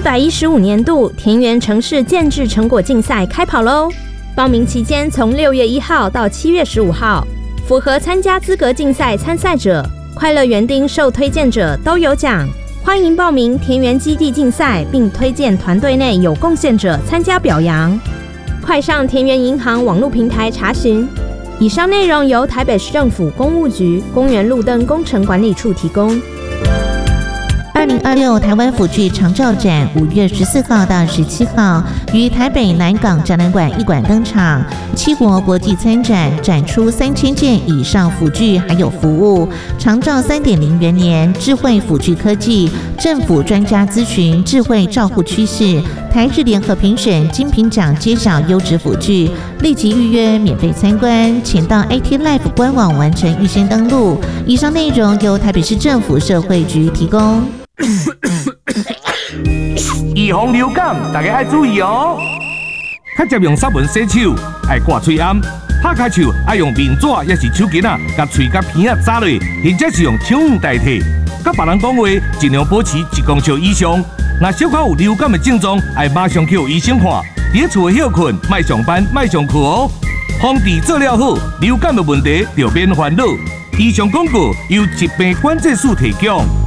115年度田园城市建制成果竞赛开跑喽！报名期间从6月1号到7月15号，符合参加资格竞赛参赛者、快乐园丁受推荐者都有奖。欢迎报名田园基地竞赛，并推荐团队内有贡献者参加表扬。快上田园银行网络平台查询。以上内容由台北市政府公务局公园路灯工程管理处提供。 2026台湾辅具长照展5月14号到17号于台北南港展览馆一馆登场，7国国际参展，展出3000件以上辅具还有服务，长照3.0元年，智慧辅具科技，政府专家咨询，智慧照护趋势，台日联合评选金品奖揭晓优质辅具，立即预约免费参观，请到 IT Life 官网完成预先登录。以上内容由台北市政府社会局提供。 预防流感，大家要注意哦。较常用纱文洗手，爱挂嘴暗，拍开手爱用面纸也是手巾甲嘴甲鼻扎落，或者是用手语代替。甲别人讲话，尽量保持1公尺以上。若小可有流感的症状，爱马上去医生看。伫厝休困，莫上班，莫上课哦。防治做了好，流感的问题就免烦恼。以上广告由疾病管制署提供。